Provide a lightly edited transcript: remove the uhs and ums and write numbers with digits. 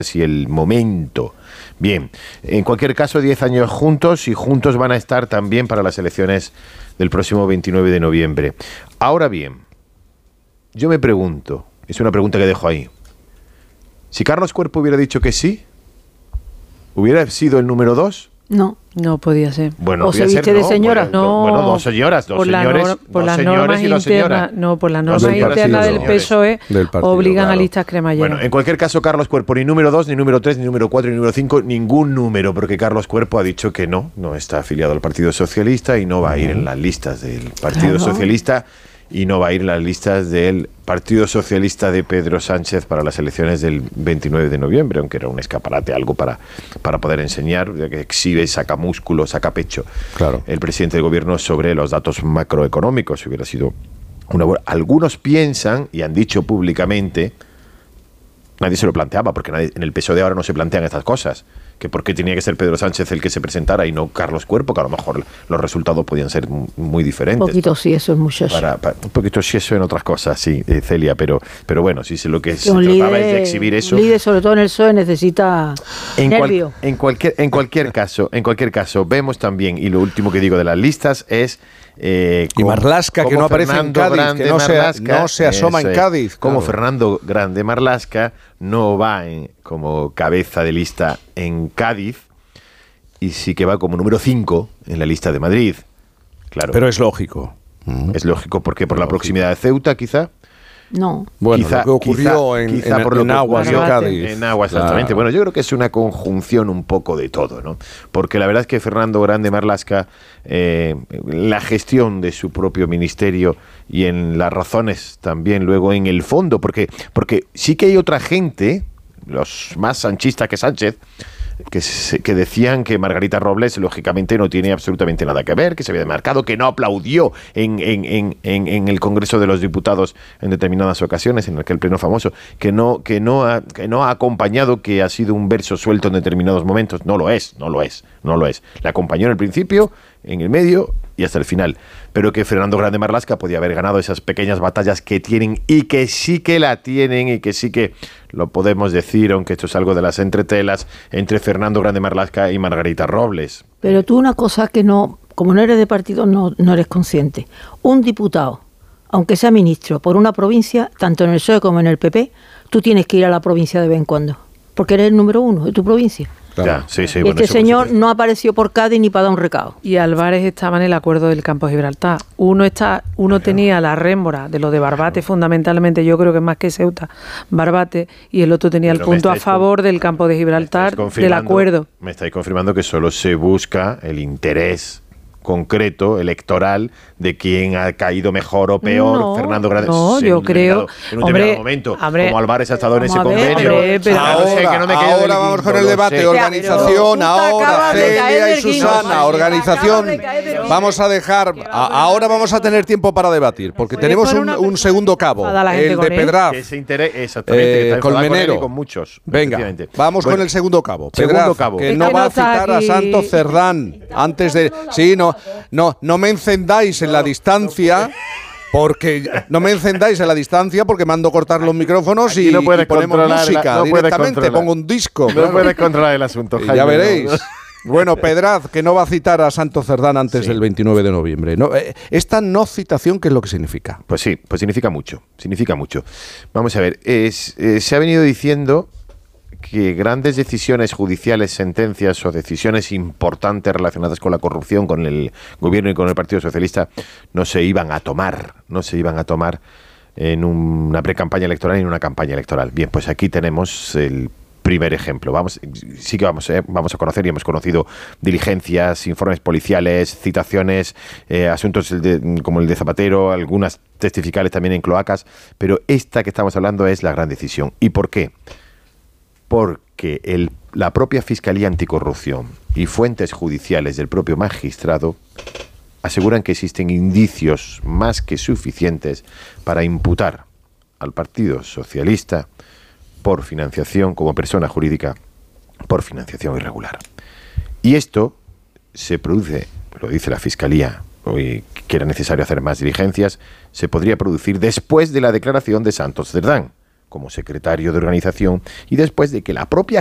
si el momento. Bien, en cualquier caso, 10 años juntos y juntos van a estar también para las elecciones del próximo 29 de noviembre. Ahora bien, yo me pregunto, es una pregunta que dejo ahí, si Carlos Cuerpo hubiera dicho que sí, ¿hubiera sido el número 2? No podía ser. Bueno, ¿O se viste de señora? No. Bueno, dos señoras, dos señores, dos señores y dos señoras. No, por las normas internas del PSOE obligan a listas cremalleras. Bueno, en cualquier caso, Carlos Cuerpo, ni número 2, ni número 3, ni número 4, ni número 5, ningún número, porque Carlos Cuerpo ha dicho que no está afiliado al Partido Socialista y no va a ir en las listas del Partido Socialista y no va a ir en las listas del Partido Socialista de Pedro Sánchez para las elecciones del 29 de noviembre, aunque era un escaparate, algo para poder enseñar, que exhibe, saca músculo, saca pecho el presidente del gobierno sobre los datos macroeconómicos. Hubiera sido una buena. Algunos piensan, y han dicho públicamente, nadie se lo planteaba, porque en el PSOE de ahora no se plantean estas cosas, que por qué tenía que ser Pedro Sánchez el que se presentara y no Carlos Cuerpo, que a lo mejor los resultados podían ser muy diferentes. Un poquito sí eso es muchacho. Un poquito sí eso en otras cosas, sí, Celia, pero bueno, sí, lo que se trataba es de exhibir eso. Un líder, sobre todo en el PSOE, necesita nervio. En cualquier caso, vemos también, y lo último que digo de las listas es... y Marlaska, que no aparece en Cádiz, que no se asoma en Cádiz. Como Fernando Grande Marlaska no va como cabeza de lista en Cádiz y sí que va como número 5 en la lista de Madrid. Claro. Pero es lógico. Es lógico porque por la proximidad de Ceuta, quizá. No. Bueno, lo que ocurrió en Aguas de Cádiz. En Aguas, exactamente. Bueno, yo creo que es una conjunción un poco de todo, ¿no? Porque la verdad es que Fernando Grande Marlaska, la gestión de su propio ministerio y en las razones también luego en el fondo, porque sí que hay otra gente, los más sanchistas que Sánchez, que decían que Margarita Robles lógicamente no tiene absolutamente nada que ver, que se había demarcado, que no aplaudió en el Congreso de los Diputados en determinadas ocasiones, en aquel pleno famoso, que no ha acompañado, que ha sido un verso suelto en determinados momentos. No lo es. Le acompañó en el principio, en el medio y hasta el final. Pero que Fernando Grande Marlaska podía haber ganado esas pequeñas batallas que tienen y que sí que la tienen y que sí que lo podemos decir, aunque esto es algo de las entretelas, entre Fernando Grande Marlaska y Margarita Robles. Pero tú una cosa que no, como no eres de partido, no eres consciente. Un diputado, aunque sea ministro, por una provincia, tanto en el PSOE como en el PP, tú tienes que ir a la provincia de vez en cuando, porque eres el número 1 de tu provincia. Claro. Sí, y bueno, este señor no apareció por Cádiz ni para dar un recado. Y Álvarez estaba en el acuerdo del campo de Gibraltar. Uno tenía la rémora de lo de Barbate, fundamentalmente, yo creo que más que Ceuta, Barbate, y el otro tenía el punto a favor del campo de Gibraltar, del acuerdo. Me estáis confirmando que solo se busca el interés concreto, electoral, de quién ha caído mejor o peor, Fernando Grande. No, yo creo... En un determinado momento, como Álvarez ha estado en ese convenio. Ahora vamos con el debate. Organización, ahora Celia y Susana. Organización. Vamos a dejar... Ahora vamos a tener tiempo para debatir, porque tenemos un segundo cabo, el de Pedraz. Exactamente. Colmenero. Con muchos. Venga, vamos con el segundo cabo. Pedraz, que no va a citar a Santos Cerdán antes de... Sí, no me encendáis en la distancia, porque mando cortar los micrófonos y ponemos música directamente, pongo un disco. No puedes controlar el asunto, Jaime. Ya veréis. Bueno, Pedraz, que no va a citar a Santos Cerdán antes del 29 de noviembre. Esta no citación, ¿qué es lo que significa? Pues sí, pues significa mucho. Vamos a ver, se ha venido diciendo que grandes decisiones judiciales, sentencias o decisiones importantes relacionadas con la corrupción, con el gobierno y con el Partido Socialista no se iban a tomar en una precampaña electoral y en una campaña electoral. Bien, pues aquí tenemos el primer ejemplo. Vamos a conocer y hemos conocido diligencias, informes policiales, citaciones, asuntos como el de Zapatero, algunas testificales también en cloacas, pero esta que estamos hablando es la gran decisión. ¿Y por qué? Porque la propia Fiscalía Anticorrupción y fuentes judiciales del propio magistrado aseguran que existen indicios más que suficientes para imputar al Partido Socialista por financiación, como persona jurídica, por financiación irregular. Y esto se produce, lo dice la Fiscalía, que era necesario hacer más diligencias, se podría producir después de la declaración de Santos Cerdán. como secretario de organización y después de que la propia